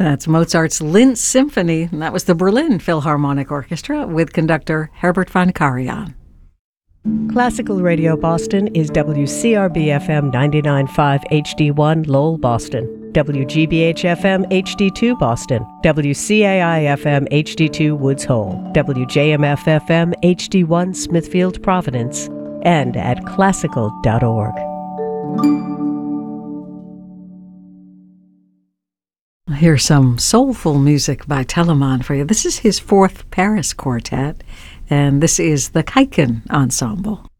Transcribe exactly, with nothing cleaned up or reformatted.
That's Mozart's Linz Symphony, and that was the Berlin Philharmonic Orchestra with conductor Herbert von Karajan. Classical Radio Boston is W C R B F M ninety-nine point five H D one Lowell, Boston, W G B H F M H D two Boston, W C A I F M H D two Woods Hole, W J M F F M H D one Smithfield, Providence, and at classical dot org. Here's some soulful music by Telemann for you. This is his fourth Paris quartet, and this is the Kaiken Ensemble.